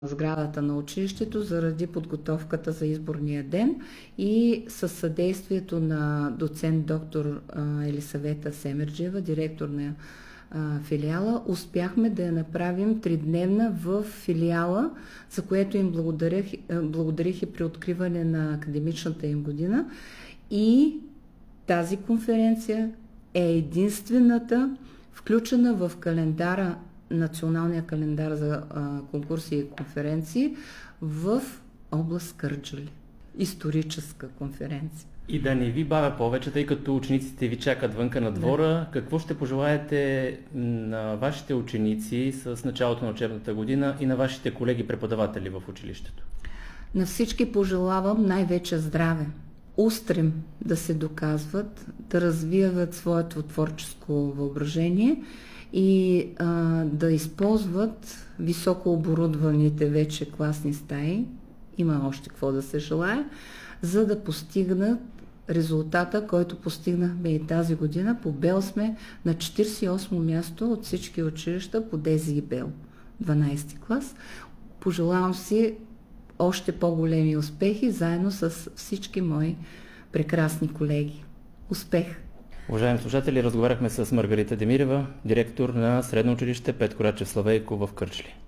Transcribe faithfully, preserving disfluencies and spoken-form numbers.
сградата на училището заради подготовката за изборния ден и със съдействието на доцент доктор Елисавета Семерджиева, директор на филиала, успяхме да я направим тридневна в филиала, за което им благодарих, благодарих и при откриване на академичната им година. И тази конференция е единствената включена в календара, националния календар за а, конкурси и конференции в област Кърджали. Историческа конференция. И да не ви бавя повече, тъй като учениците ви чакат вънка на двора. Да. Какво ще пожелаете на вашите ученици с началото на учебната година и на вашите колеги преподаватели в училището? На всички пожелавам най-вече здраве. Устрем да се доказват, да развиват своето творческо въображение и а, да използват високо оборудваните вече класни стаи, има още какво да се желае, за да постигнат резултата, който постигнахме и тази година. По БЕЛ сме на четиридесет и осмо място от всички училища по ДЕЗИ и БЕЛ, дванадесети клас. Пожелавам си още по-големи успехи, заедно с всички мои прекрасни колеги. Успех! Уважаеми слушатели, разговаряхме с Маргарита Демирева, директор на Средно училище Петко Рачев Славейков в Кърджали.